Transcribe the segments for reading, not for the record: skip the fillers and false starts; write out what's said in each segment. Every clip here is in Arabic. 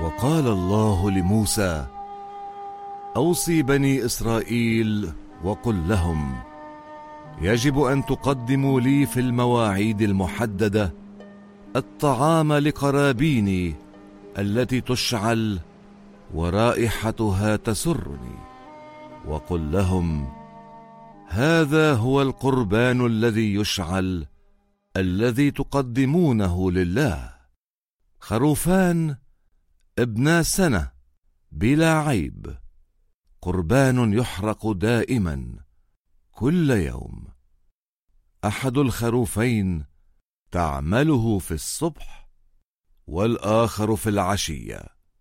وقال الله لموسى: أوصي بني إسرائيل وقل لهم: يجب أن تقدموا لي في المواعيد المحددة الطعام لقرابيني التي تشعل ورائحتها تسرني. وقل لهم: هذا هو القربان الذي يشعل الذي تقدمونه لله، خروفان ابنا سنة بلا عيب، قربان يحرق دائما كل يوم. أحد الخروفين تعمله في الصبح والآخر في العشية.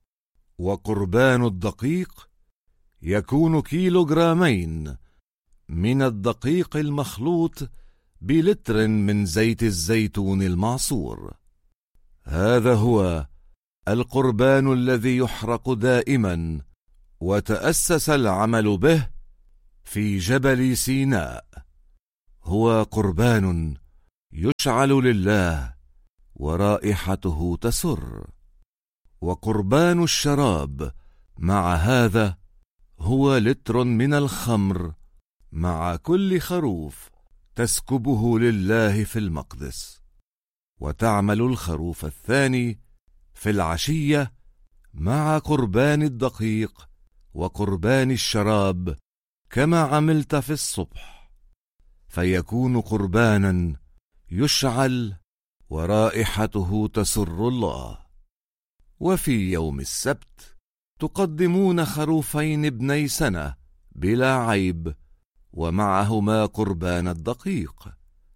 وقربان الدقيق يكون 2 كيلوغرامين من الدقيق المخلوط بلتر من زيت الزيتون المعصور. هذا هو القربان الذي يحرق دائما، وتأسس العمل به في جبل سيناء. هو قربان يشعل لله ورائحته تسر. وقربان الشراب مع هذا هو لتر من الخمر مع كل خروف تسكبه لله في المقدس. وتعمل الخروف الثاني في العشية مع قربان الدقيق وقربان الشراب كما عملت في الصبح، فيكون قربانا يشعل ورائحته تسر الله. وفي يوم السبت تقدمون خروفين ابني سنة بلا عيب، ومعهما قربان الدقيق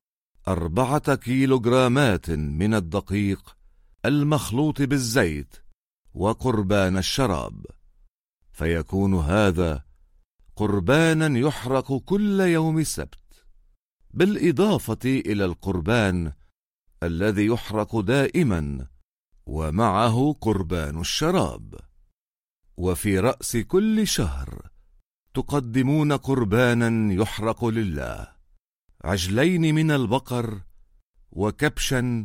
4 كيلوغرامات من الدقيق المخلوط بالزيت وقربان الشراب، فيكون هذا قربانا يحرق كل يوم سبت، بالإضافة إلى القربان الذي يحرق دائما ومعه قربان الشراب. وفي رأس كل شهر تقدمون قربانا يحرق لله: 2 عجلين من البقر، وكبشا،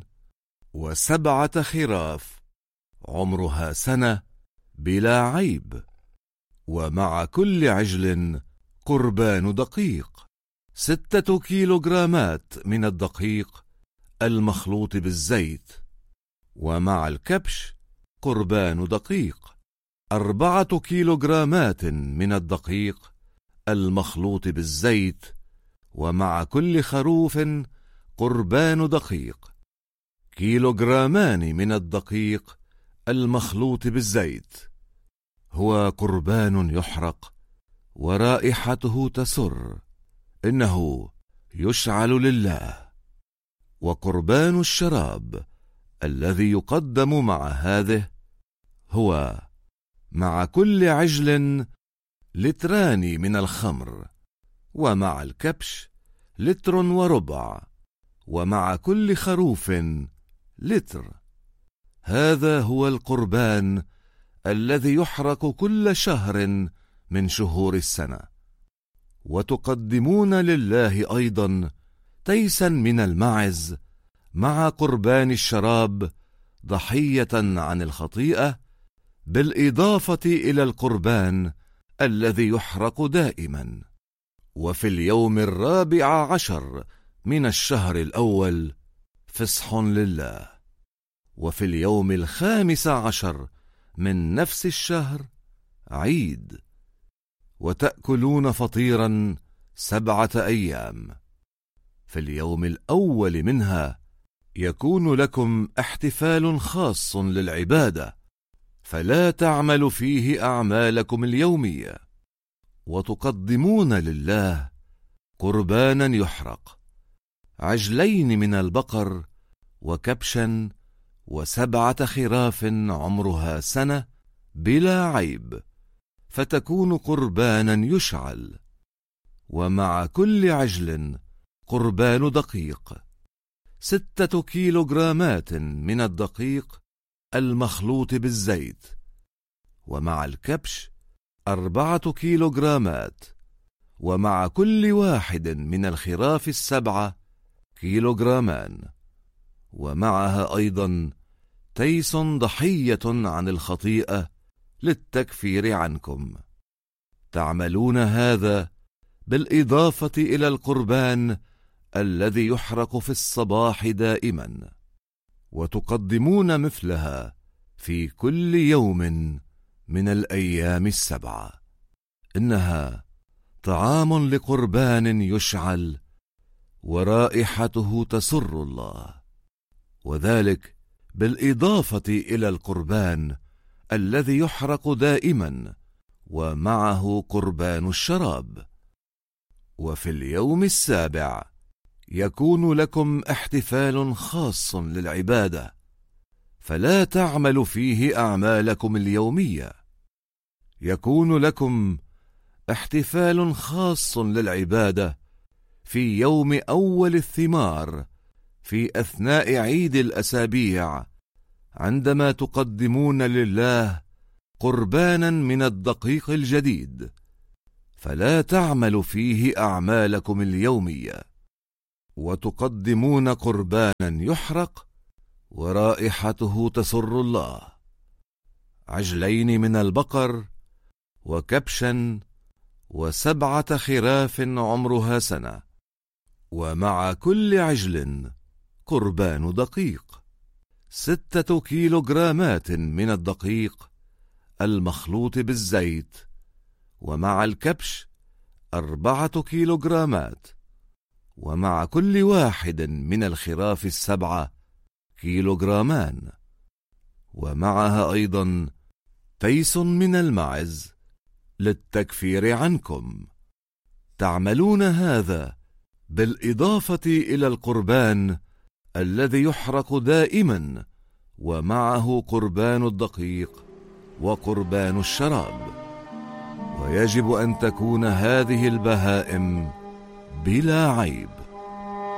و7 خراف عمرها سنة بلا عيب. ومع كل عجل قربان دقيق 6 كيلوغرامات من الدقيق المخلوط بالزيت. ومع الكبش قربان دقيق 4 كيلوغرامات من الدقيق المخلوط بالزيت. ومع كل خروف قربان دقيق 1 كيلوغرامان من الدقيق المخلوط بالزيت. هو قربان يحرق ورائحته تسر، إنه يشعل لله. وقربان الشراب الذي يقدم مع هذه هو مع كل عجل 2 لتر من الخمر، ومع الكبش 1 وربع لتر، ومع كل خروف 1 لتر. هذا هو القربان الذي يحرق كل شهر من شهور السنة. وتقدمون لله أيضا تيسا من الماعز مع قربان الشراب ضحية عن الخطيئة، بالإضافة إلى القربان الذي يحرق دائما. وفي اليوم 14 من الشهر الأول فصح لله. وفي اليوم 15 من نفس الشهر عيد. وتأكلون فطيرا 7 أيام. في اليوم الأول منها يكون لكم احتفال خاص للعبادة، فلا تعمل فيه أعمالكم اليومية. وتقدمون لله قربانا يحرق 2 عجلين من البقر، وكبشا، و7 خراف عمرها سنة بلا عيب، فتكون قربانا يشعل. ومع كل عجل قربان دقيق 6 كيلوغرامات من الدقيق المخلوط بالزيت. ومع الكبش 4 كيلوغرامات. ومع كل واحد من الخراف 7 كيلوغرامان. ومعها أيضا تيس ضحية عن الخطيئة للتكفير عنكم. تعملون هذا بالإضافة إلى القربان الذي يحرق في الصباح دائما، وتقدمون مثلها في كل يوم من الأيام السبعة. إنها طعام لقربان يشعل، ورائحته تسر الله، وذلك بالإضافة إلى القربان الذي يحرق دائما، ومعه قربان الشراب. وفي اليوم السابع يكون لكم احتفال خاص للعبادة، فلا تعملوا فيه أعمالكم اليومية. يكون لكم احتفال خاص للعبادة في يوم أول الثمار في أثناء عيد الأسابيع، عندما تقدمون لله قربانا من الدقيق الجديد، فلا تعملوا فيه أعمالكم اليومية، وتقدمون قربانا يحرق ورائحته تسر الله، عجلين من البقر، وكبشا، و7 خراف عمرها سنة، ومع كل عجل قربان دقيق 6 كيلوغرامات من الدقيق المخلوط بالزيت، ومع الكبش 4 كيلوغرامات، ومع كل واحد من الخراف 7 كيلوغرامان، ومعها أيضا تيس من المعز للتكفير عنكم. تعملون هذا بالإضافة إلى القربان الذي يحرق دائما، ومعه قربان الدقيق وقربان الشراب. ويجب أن تكون هذه البهائم بلا عيب.